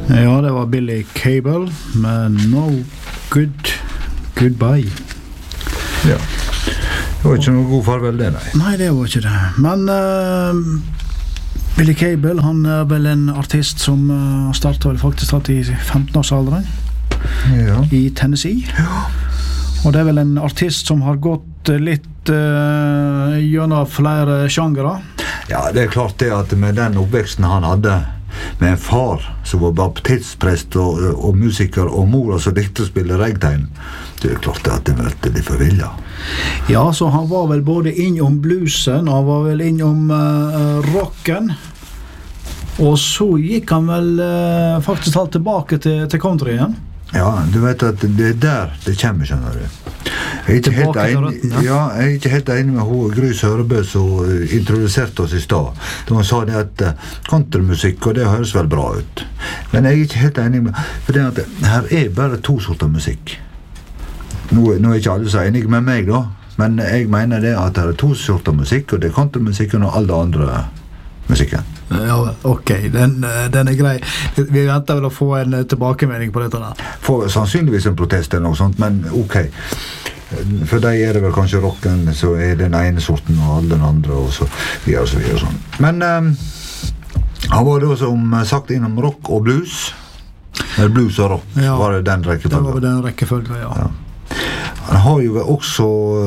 Ja, det var Billy Cable med No Goodbye. Ja. Det var ikke noe god farvel det, nei. Nei, det var ikke det. Men Billy Cable, han vel en artist som startet vel faktisk i 15-årsalderen i Tennessee. Ja. Og det vel en artist som har gått litt gjennom flere sjangere. Ja, det klart det at med den oppveksten han hadde, med en far som var baptistprest og musiker, og mor som likte å spille ragtime, det klart det at det var litt forvillet. Ja, så han var vel både innom bluesen, han var vel innom rocken, og så gikk han vel faktisk alt tilbake til country igjen. Ja, du vet at det der det kommer, skjønner du. Jeg er ikke helt enig med Gry Sørebø som introduserte oss i stad. Hun sa det at countrymusikk, og det høres vel bra ut. Men jeg er ikke helt enig med, for det at her er bare to sorter musikk. Nå er ikke alle så enige med meg da, men jeg mener det at det er to sorter musikk, og det er countrymusikken og alle andre musikken. Ja, ok, den er grei. Vi venter vel å få en tilbakemelding på dette der. Får sannsynligvis en protest eller noe sånt, men ok. For deg er det vel kanskje rocken, så er den ene sorten og alle den andre, og så videre og så videre og sånn. Men han var da som sagt innom rock og blues. Eller blues og rock, ja, var det den rekkefølgen? Det var den rekkefølgen, ja. Han har jo også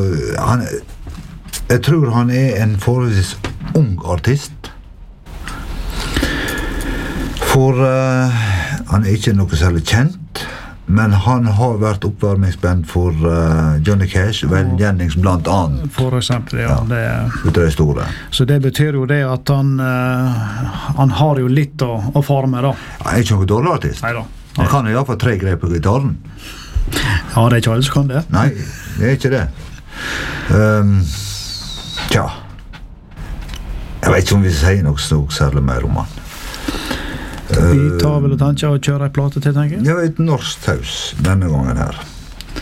jeg tror han er en forholdsvis ung artist. For han er ikke noe særlig kjent, men han har vært oppvarmingsband for Johnny Cash, Vel Jennings blant annet. For eksempel, ja. Det store. Så det betyr jo det at han har jo litt å fare med, da. Han er ikke noen dårlig artist. Neida. Han kan i hvert fall 3 grep på gitaren. Ja, det er ikke alle som kan det. Nei, det er ikke det. Tja. Jeg vet ikke om vi sier noe særlig mer om han. Vi tar vel og tenker å kjøre en plate til, tenker jeg? Ja, et norsk taus denne gangen her.